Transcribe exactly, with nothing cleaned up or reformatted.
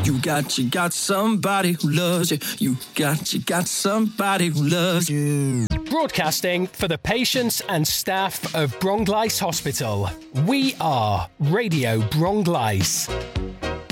You got, you got somebody who loves you. You got, you got somebody who loves you. Broadcasting for the patients and staff of Bronglice Hospital. We are Radio Bronglice.